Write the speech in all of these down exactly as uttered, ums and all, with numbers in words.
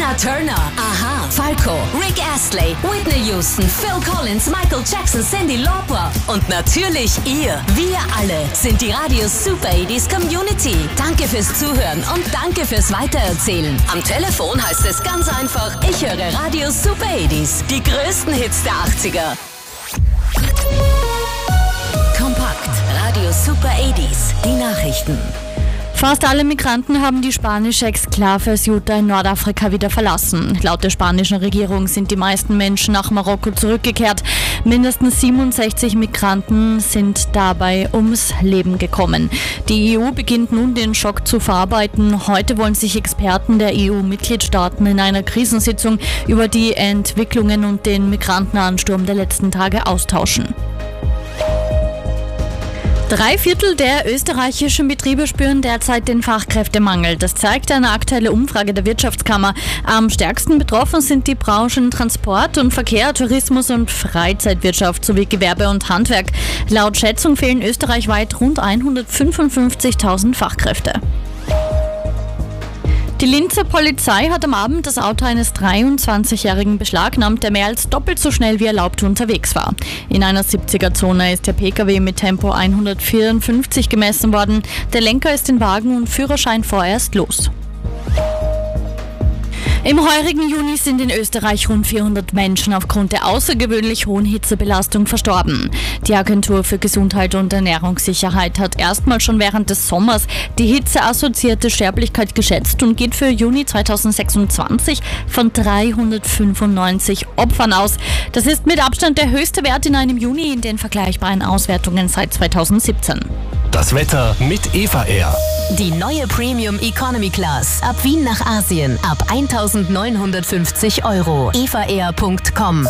Tina Turner, Aha, Falco, Rick Astley, Whitney Houston, Phil Collins, Michael Jackson, Cyndi Lauper und natürlich ihr. Wir alle sind die Radio Super achtziger Community. Danke fürs Zuhören und danke fürs Weitererzählen. Am Telefon heißt es ganz einfach, ich höre Radio Super achtziger. Die größten Hits der achtziger. Kompakt. Radio Super achtziger. Die Nachrichten. Fast alle Migranten haben die spanische Exklave Ceuta in Nordafrika wieder verlassen. Laut der spanischen Regierung sind die meisten Menschen nach Marokko zurückgekehrt. Mindestens siebenundsechzig Migranten sind dabei ums Leben gekommen. Die E U beginnt nun den Schock zu verarbeiten. Heute wollen sich Experten der E U-Mitgliedstaaten in einer Krisensitzung über die Entwicklungen und den Migrantenansturm der letzten Tage austauschen. Drei Viertel der österreichischen Betriebe spüren derzeit den Fachkräftemangel. Das zeigt eine aktuelle Umfrage der Wirtschaftskammer. Am stärksten betroffen sind die Branchen Transport und Verkehr, Tourismus und Freizeitwirtschaft sowie Gewerbe und Handwerk. Laut Schätzung fehlen österreichweit rund hundertfünfundfünfzigtausend Fachkräfte. Die Linzer Polizei hat am Abend das Auto eines dreiundzwanzigjährigen beschlagnahmt, der mehr als doppelt so schnell wie erlaubt unterwegs war. In einer siebziger-Zone ist der Pkw mit Tempo hundertvierundfünfzig gemessen worden. Der Lenker ist den Wagen und Führerschein vorerst los. Im heurigen Juni sind in Österreich rund vierhundert Menschen aufgrund der außergewöhnlich hohen Hitzebelastung verstorben. Die Agentur für Gesundheit und Ernährungssicherheit hat erstmals schon während des Sommers die hitzeassoziierte Sterblichkeit geschätzt und geht für Juni zweitausendsechsundzwanzig von dreihundertfünfundneunzig Opfern aus. Das ist mit Abstand der höchste Wert in einem Juni in den vergleichbaren Auswertungen seit zweitausendsiebzehn. Das Wetter mit Eva Air. Die neue Premium Economy Class. Ab Wien nach Asien. Ab eintausendneunhundertfünfzig Euro. eva air punkt com.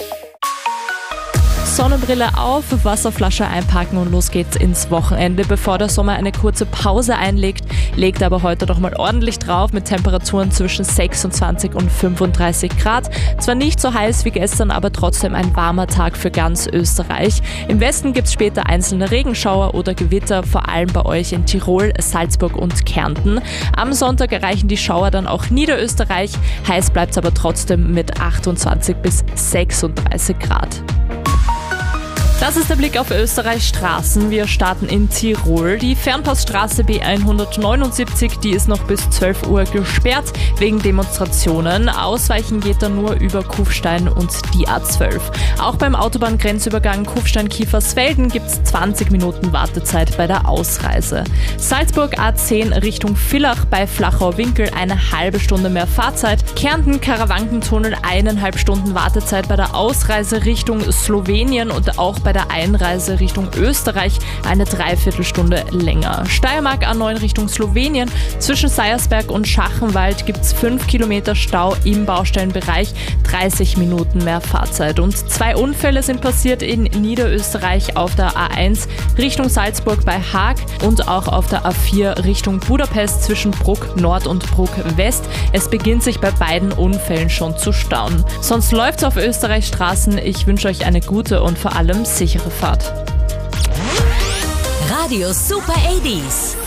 Sonnenbrille auf, Wasserflasche einpacken und los geht's ins Wochenende. Bevor der Sommer eine kurze Pause einlegt, legt er aber heute doch mal ordentlich drauf mit Temperaturen zwischen sechsundzwanzig und fünfunddreißig Grad. Zwar nicht so heiß wie gestern, aber trotzdem ein warmer Tag für ganz Österreich. Im Westen gibt's später einzelne Regenschauer oder Gewitter, vor allem bei euch in Tirol, Salzburg und Kärnten. Am Sonntag erreichen die Schauer dann auch Niederösterreich. Heiß bleibt's aber trotzdem mit achtundzwanzig bis sechsunddreißig Grad. Das ist der Blick auf Österreichs Straßen. Wir starten in Tirol. Die Fernpassstraße B hundertneunundsiebzig, die ist noch bis zwölf Uhr gesperrt wegen Demonstrationen. Ausweichen geht dann nur über Kufstein und die A zwölf. Auch beim Autobahngrenzübergang Kufstein-Kiefersfelden gibt es zwanzig Minuten Wartezeit bei der Ausreise. Salzburg A zehn Richtung Villach bei Flachau-Winkel eine halbe Stunde mehr Fahrzeit. Kärnten-Karawankentunnel eineinhalb Stunden Wartezeit bei der Ausreise Richtung Slowenien und auch bei der Einreise Richtung Österreich eine Dreiviertelstunde länger. Steiermark A neun Richtung Slowenien. Zwischen Seiersberg und Schachenwald gibt es fünf Kilometer Stau im Baustellenbereich, dreißig Minuten mehr Fahrzeit. Und zwei Unfälle sind passiert in Niederösterreich auf der A eins Richtung Salzburg bei Haag und auch auf der A vier Richtung Budapest zwischen Bruck Nord und Bruck West. Es beginnt sich bei beiden Unfällen schon zu stauen. Sonst läuft's auf Österreichs Straßen. Ich wünsche euch eine gute und vor allem sichere Fahrt. Radio Super achtziger.